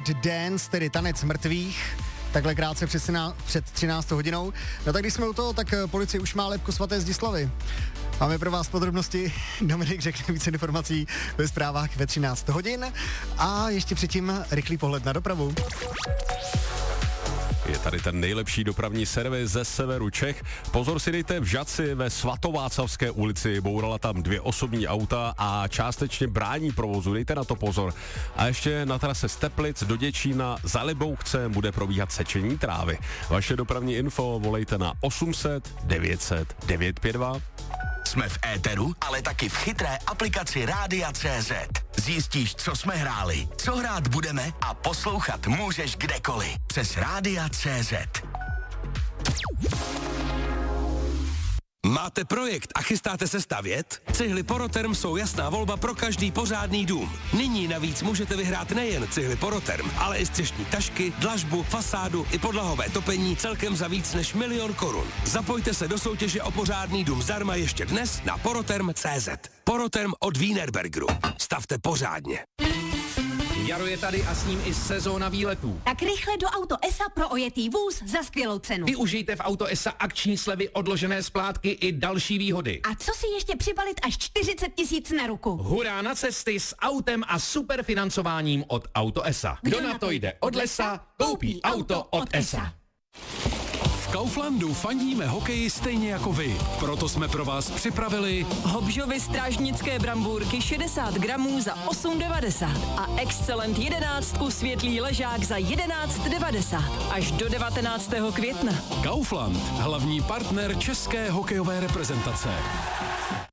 Dance, tedy tanec mrtvých, takhle krátce před 13 hodinou. No tak když jsme u toho, tak policie už má lebku svaté Zdislavy. Máme pro vás podrobnosti, Dominik řekne více informací ve zprávách ve 13 hodin a ještě předtím rychlý pohled na dopravu. Je tady ten nejlepší dopravní servis ze severu Čech. Pozor si dejte, v Žatci ve Svatováclavské ulici bourala tam 2 osobní auta a částečně brání provozu, dejte na to pozor. A ještě na trase z Teplic do Děčína za Liboukce bude probíhat sečení trávy. Vaše dopravní info volejte na 800 900 952. Jsme v éteru, ale taky v chytré aplikaci Rádia.cz. Zjistíš, co jsme hráli, co hrát budeme a poslouchat můžeš kdekoliv přes Rádia.cz. Máte projekt a chystáte se stavět? Cihly Poroterm jsou jasná volba pro každý pořádný dům. Nyní navíc můžete vyhrát nejen cihly Poroterm, ale i střešní tašky, dlažbu, fasádu i podlahové topení celkem za víc než 1 000 000 korun. Zapojte se do soutěže o pořádný dům zdarma ještě dnes na poroterm.cz. Poroterm od Wienerbergeru. Stavte pořádně. Jaro je tady a s ním i sezóna výletů. Tak rychle do Auto ESA pro ojetý vůz za skvělou cenu. Využijte v Auto ESA akční slevy, odložené splátky i další výhody. A co si ještě přibalit až 40 000 na ruku? Hurá na cesty s autem a super financováním od Auto ESA. Kdo na to jde od lesa, koupí auto od ESA. V Kauflandu fandíme hokeji stejně jako vy. Proto jsme pro vás připravili Hobžovy strážnické brambůrky 60 gramů za 8,90 a Excellent 11 světlý ležák za 11,90 až do 19. května. Kaufland, hlavní partner české hokejové reprezentace.